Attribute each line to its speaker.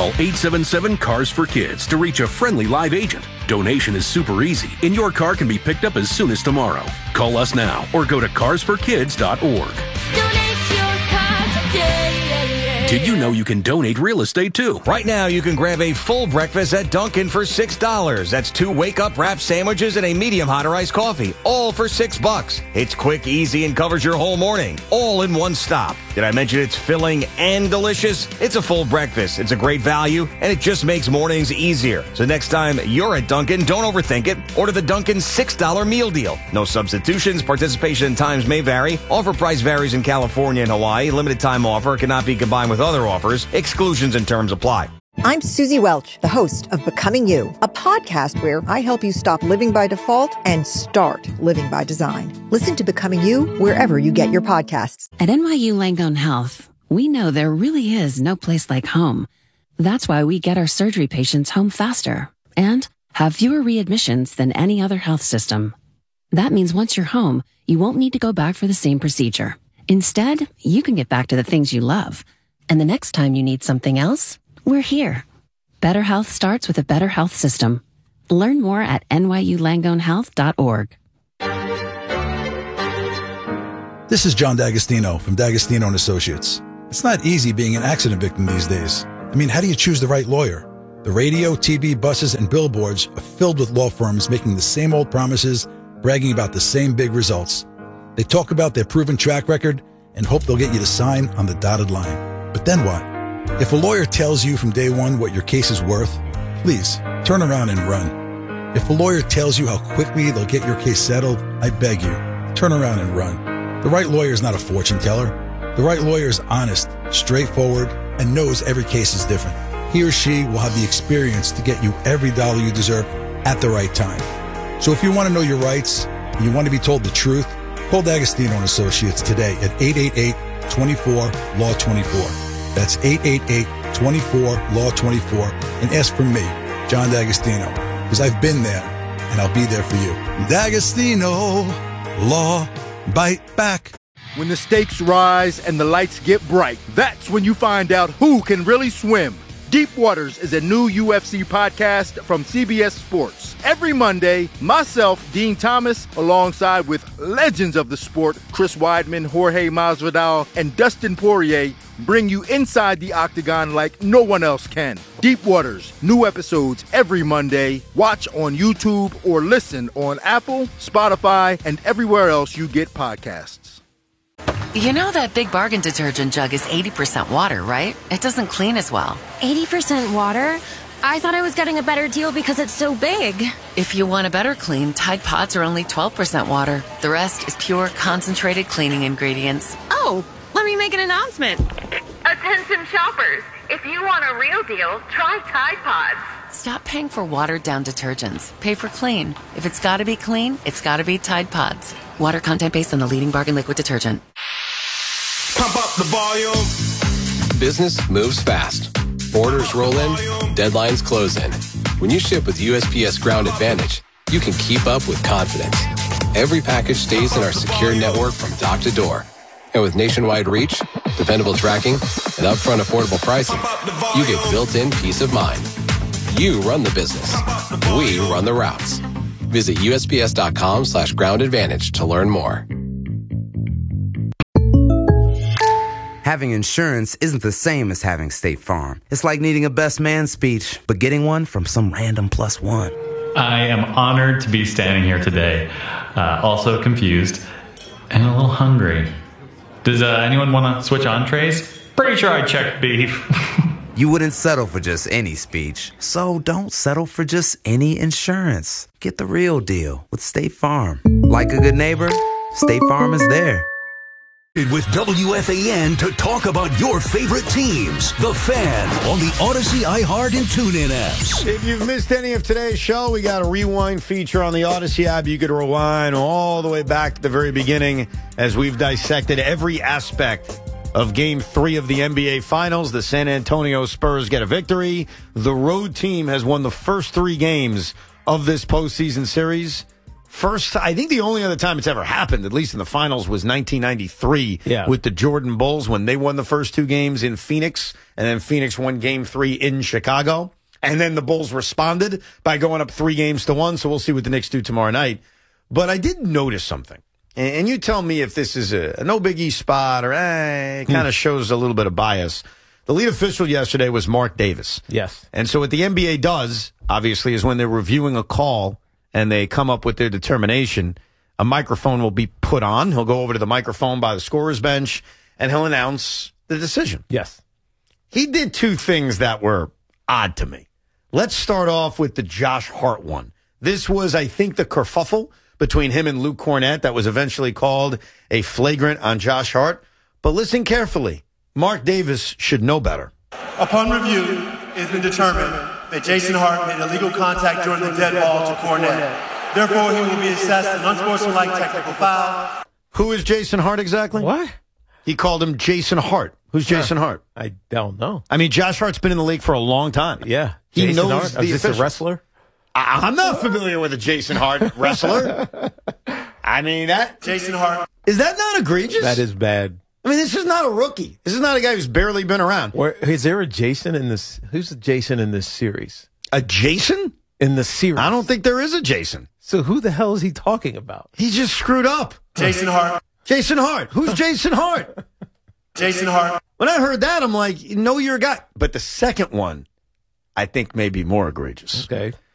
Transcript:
Speaker 1: Call 877-CARS-FOR-KIDS to reach a friendly live agent. Donation is super easy, and your car can be picked up as soon as tomorrow. Call us now or go to carsforkids.org.
Speaker 2: Donate your car today.
Speaker 1: Did you know you can donate real estate too?
Speaker 3: Right now, you can grab a full breakfast at Dunkin' for $6. That's 2 wake-up wrap sandwiches and a medium hot or iced coffee, all for $6. It's quick, easy, and covers your whole morning, all in one stop. Did I mention it's filling and delicious? It's a full breakfast. It's a great value, and it just makes mornings easier. So next time you're at Dunkin', don't overthink it. Order the Dunkin' $6 meal deal. No substitutions. Participation times may vary. Offer price varies in California and Hawaii. Limited time offer cannot be combined with other offers. Exclusions and terms apply.
Speaker 4: I'm Susie Welch, the host of Becoming You, a podcast where I help you stop living by default and start living by design. Listen to Becoming You wherever you get your podcasts.
Speaker 5: At NYU Langone Health, we know there really is no place like home. That's why we get our surgery patients home faster and have fewer readmissions than any other health system. That means once you're home, you won't need to go back for the same procedure. Instead, you can get back to the things you love. And the next time you need something else, we're here. Better health starts with a better health system. Learn more at nyulangonehealth.org.
Speaker 6: This is John D'Agostino from D'Agostino & Associates. It's not easy being an accident victim these days. I mean, how do you choose the right lawyer? The radio, TV, buses, and billboards are filled with law firms making the same old promises, bragging about the same big results. They talk about their proven track record and hope they'll get you to sign on the dotted line. But then what? If a lawyer tells you from day one what your case is worth, please turn around and run. If a lawyer tells you how quickly they'll get your case settled, I beg you, turn around and run. The right lawyer is not a fortune teller. The right lawyer is honest, straightforward, and knows every case is different. He or she will have the experience to get you every dollar you deserve at the right time. So if you want to know your rights and you want to be told the truth, call D'Agostino & Associates today at 888-24-LAW-24. That's 888-24-LAW-24 and ask for me, John D'Agostino, because I've been there and I'll be there for you. D'Agostino, Law, Bite Back.
Speaker 7: When the stakes rise and the lights get bright, that's when you find out who can really swim. Deep Waters is a new UFC podcast from CBS Sports. Every Monday, myself, Dean Thomas, alongside with legends of the sport, Chris Weidman, Jorge Masvidal, and Dustin Poirier, bring you inside the octagon like no one else can. Deep Waters, new episodes every Monday. Watch on YouTube or listen on Apple, Spotify, and everywhere else you get podcasts.
Speaker 8: You know that Big Bargain detergent jug is 80% water, right? It doesn't clean as well.
Speaker 2: 80% water? I thought I was getting a better deal because it's so big.
Speaker 8: If you want a better clean, Tide Pods are only 12% water. The rest is pure, concentrated cleaning ingredients.
Speaker 2: Oh, let me make an announcement.
Speaker 9: Attention shoppers, if you want a real deal, try Tide Pods.
Speaker 8: Stop paying for watered-down detergents. Pay for clean. If it's gotta be clean, it's gotta be Tide Pods. Water content based on the leading bargain liquid detergent.
Speaker 10: Pump up the volume.
Speaker 11: Business moves fast. Orders roll in, deadlines close in. When you ship with USPS Ground Advantage, you can keep up with confidence. Every package stays in our secure network from dock to door. And with nationwide reach, dependable tracking, and upfront affordable pricing, you get built-in peace of mind. You run the business. We run the routes. Visit USPS.com/Ground Advantage to learn more.
Speaker 12: Having insurance isn't the same as having State Farm. It's like needing a best man speech, but getting one from some random plus one.
Speaker 13: I am honored to be standing here today, also confused and a little hungry. Does anyone want to switch entrees? Pretty sure I checked beef.
Speaker 12: You wouldn't settle for just any speech, so don't settle for just any insurance. Get the real deal with State Farm. Like a good neighbor, State Farm is there.
Speaker 14: With WFAN to talk about your favorite teams. The Fan on the Odyssey, iHeart, and TuneIn apps.
Speaker 15: If you've missed any of today's show, we got a rewind feature on the Odyssey app. You could rewind all the way back to the very beginning as we've dissected every aspect of Game 3 of the NBA Finals. The San Antonio Spurs get a victory. The road team has won the first 3 games of this postseason series. First, I think the only other time it's ever happened, at least in the finals, was 1993 with the Jordan Bulls when they won the first 2 games in Phoenix, and then Phoenix won Game 3 in Chicago. And then the Bulls responded by going up 3-1, so we'll see what the Knicks do tomorrow night. But I did notice something. And you tell me if this is a no biggie spot or it kind of shows a little bit of bias. The lead official yesterday was Mark Davis.
Speaker 16: Yes.
Speaker 15: And so what the NBA does, obviously, is when they're reviewing a call and they come up with their determination, a microphone will be put on. He'll go over to the microphone by the scorer's bench and he'll announce the decision.
Speaker 16: Yes.
Speaker 15: He did 2 things that were odd to me. Let's start off with the Josh Hart one. This was, I think, the kerfuffle between him and Luke Cornett that was eventually called a flagrant on Josh Hart. But listen carefully. Mark Davis should know better.
Speaker 17: Upon review, it has been determined that Jason Hart made illegal contact during the dead ball to Cornett. Therefore, he will be assessed an unsportsmanlike technical foul.
Speaker 15: Who is Jason Hart exactly?
Speaker 16: What?
Speaker 15: He called him Jason Hart. Who's Jason Hart?
Speaker 16: I don't know.
Speaker 15: I mean, Josh Hart's been in the league for a long time.
Speaker 16: Yeah.
Speaker 15: He
Speaker 16: Jason
Speaker 15: knows
Speaker 16: Hart?
Speaker 15: the
Speaker 16: Is this a wrestler?
Speaker 15: I'm not familiar with a Jason Hart wrestler. I mean,
Speaker 17: Jason Hart.
Speaker 15: Is that not egregious?
Speaker 16: That is bad.
Speaker 15: I mean, this is not a rookie. This is not a guy who's barely been around.
Speaker 16: Is there a Jason in this? Who's a Jason in this series?
Speaker 15: A Jason?
Speaker 16: In the series?
Speaker 15: I don't think there is a Jason.
Speaker 16: So who the hell is he talking about?
Speaker 15: He just screwed up.
Speaker 17: Jason Hart.
Speaker 15: Jason Hart. Who's Jason Hart?
Speaker 17: Jason Hart.
Speaker 15: When I heard that, I'm like, know your guy. But the second one, I think may be more egregious.
Speaker 16: Okay.